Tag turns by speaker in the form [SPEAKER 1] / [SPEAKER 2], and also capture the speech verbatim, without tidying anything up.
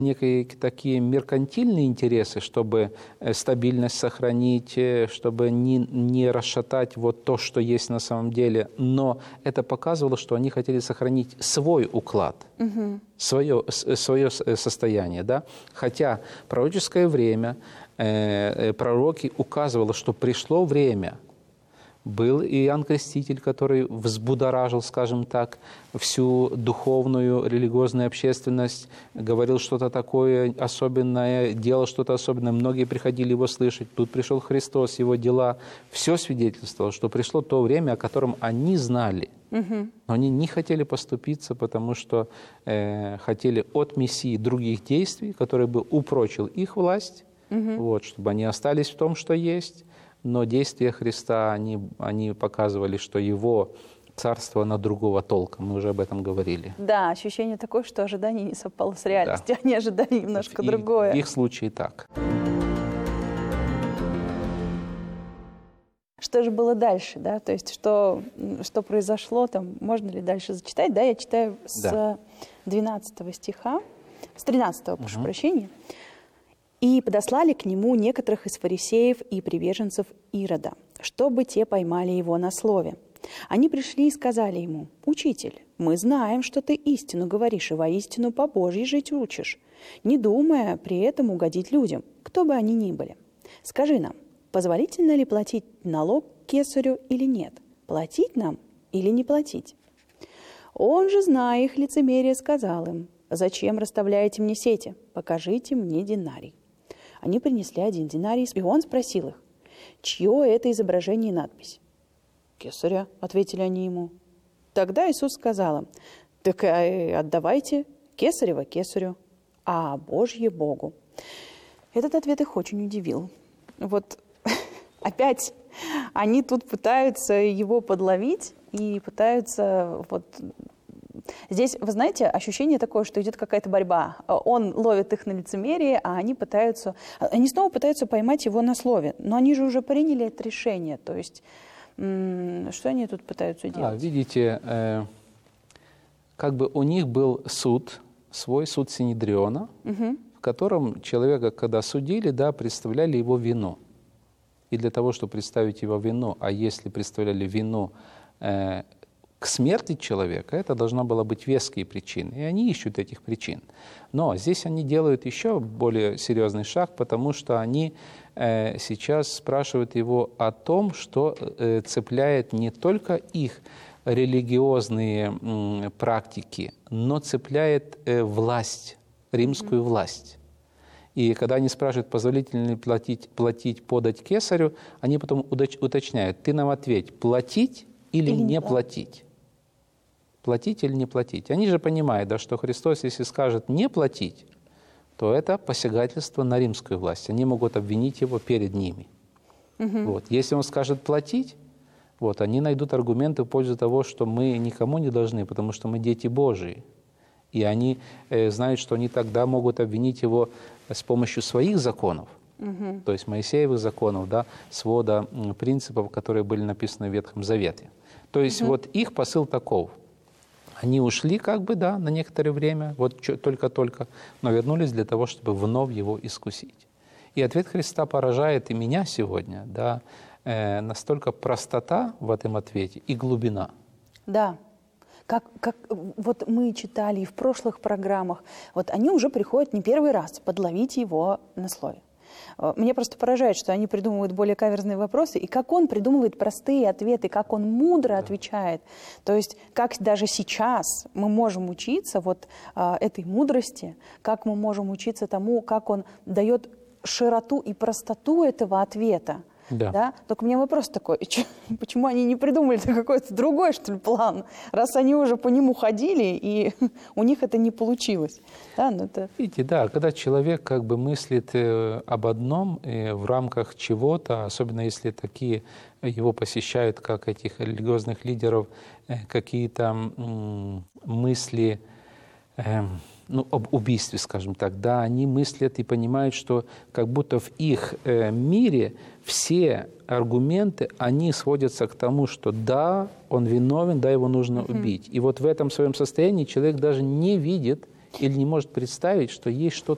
[SPEAKER 1] некие такие меркантильные интересы, чтобы стабильность сохранить, чтобы не, не расшатать вот то, что есть на самом деле. Но это показывало, что они хотели сохранить свой уклад, угу. свое, свое состояние. Да? Хотя пророческое время, э, пророки указывали, что пришло время. Был и Иоанн Креститель, который взбудоражил, скажем так, всю духовную, религиозную общественность, говорил что-то такое особенное, делал что-то особенное. Многие приходили его слышать. Тут пришел Христос, его дела. Все свидетельствовало, что пришло то время, о котором они знали. Угу. Но они не хотели поступиться, потому что э, хотели от Мессии других действий, который бы упрочил их власть, угу. вот, чтобы они остались в том, что есть. Но действия Христа, они, они показывали, что Его царство на другого толка. Мы уже об этом говорили.
[SPEAKER 2] Да, ощущение такое, что ожидание не совпало с реальностью. Да. Они ожидали немножко
[SPEAKER 1] и,
[SPEAKER 2] другое.
[SPEAKER 1] В их случае так.
[SPEAKER 2] Что же было дальше, да? То есть что, что произошло, там, можно ли дальше зачитать? Да, я читаю с да. двенадцатого стиха, с тринадцатого, прошу угу. прощения. «И подослали к нему некоторых из фарисеев и приверженцев Ирода, чтобы те поймали его на слове. Они пришли и сказали ему: „Учитель, мы знаем, что ты истину говоришь и воистину по Божьей жить учишь, не думая при этом угодить людям, кто бы они ни были. Скажи нам, позволительно ли платить налог кесарю или нет? Платить нам или не платить?“ Он же, зная их лицемерие, сказал им: „Зачем расставляете мне сети? Покажите мне динарий“. Они принесли один динарий, и он спросил их: „Чье это изображение и надпись?“ „Кесаря“, — ответили они ему. Тогда Иисус сказал им: „Так отдавайте кесарево кесарю, а Божье Богу“. Этот ответ их очень удивил. Вот опять они тут пытаются его подловить и пытаются вот... Здесь, вы знаете, ощущение такое, что идет какая-то борьба. Он ловит их на лицемерие, а они пытаются... Они снова пытаются поймать его на слове. Но они же уже приняли это решение. То есть, что они тут пытаются делать?
[SPEAKER 1] А, видите, э, как бы у них был суд, свой суд Синедриона, угу. в котором человека, когда судили, да, представляли его вину. И для того, чтобы представить его вину, а если представляли вину... Э, к смерти человека, это должна была быть веские причины. И они ищут этих причин. Но здесь они делают еще более серьезный шаг, потому что они э, сейчас спрашивают его о том, что э, цепляет не только их религиозные э, практики, но цепляет э, власть, римскую mm-hmm. власть. И когда они спрашивают, позволительно ли платить, платить, подать кесарю, они потом уточняют: ты нам ответь, платить или, или не платить? Платить или не платить? Они же понимают, да, что Христос, если скажет не платить, то это посягательство на римскую власть. Они могут обвинить его перед ними. Угу. Вот. Если он скажет платить, вот, они найдут аргументы в пользу того, что мы никому не должны, потому что мы дети Божии. И они э, знают, что они тогда могут обвинить его с помощью своих законов, угу. то есть Моисеевых законов, да, свода принципов, которые были написаны в Ветхом Завете. То есть угу. вот их посыл таков. Они ушли как бы, да, на некоторое время, вот только-только, но вернулись для того, чтобы вновь его искусить. И ответ Христа поражает и меня сегодня, да, э, настолько простота в этом ответе и глубина.
[SPEAKER 2] Да. Как, как вот мы читали и в прошлых программах, вот они уже приходят не первый раз подловить его на слове. Меня просто поражает, что они придумывают более каверзные вопросы, и как он придумывает простые ответы, как он мудро отвечает. То есть как даже сейчас мы можем учиться вот э, этой мудрости, как мы можем учиться тому, как он дает широту и простоту этого ответа. Да. Да? Только у меня вопрос такой: почему они не придумали какой-то другой, что ли, план, раз они уже по нему ходили, и у них это не получилось? Да, ну это...
[SPEAKER 1] Видите, да, когда человек как бы мыслит э, об одном э, в рамках чего-то, особенно если такие его посещают, как этих религиозных лидеров, э, какие-то э, мысли, э, ну, об убийстве, скажем так, да, они мыслят и понимают, что как будто в их э, мире все аргументы, они сводятся к тому, что да, он виновен, да, его нужно mm-hmm. убить. И вот в этом своем состоянии человек даже не видит или не может представить, что есть что-то